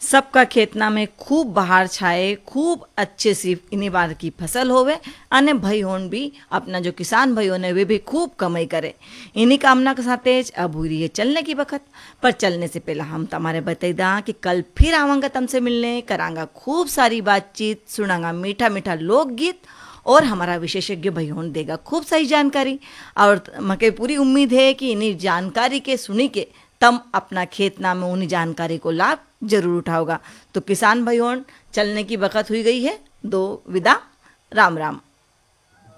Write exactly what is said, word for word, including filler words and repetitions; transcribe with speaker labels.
Speaker 1: सबका खेतना में खूब बहार छाए, खूब अच्छे से इन्हीं बार की फसल होवे, अने भाई होन भी अपना जो किसान भाई होने वे भी खूब कमाई करे। इन्हीं कामना के साथ अब हुई रही है चलने की बखत। पर चलने से पहले हम तुम्हारे बता दा कि कल फिर आवांगा तुमसे मिलने, करांगा खूब सारी बातचीत, सुनांगा मीठा मीठा लोकगीत, और हमारा विशेषज्ञ भैयोन देगा खूब सही जानकारी। और मके पूरी उम्मीद है कि इन्हीं जानकारी के सुनी के तम अपना खेतना में उन्हीं जानकारी को लाभ जरूर उठाओगा। तो किसान भाइयों, चलने की बखत हुई गई है, दो विदा, राम राम।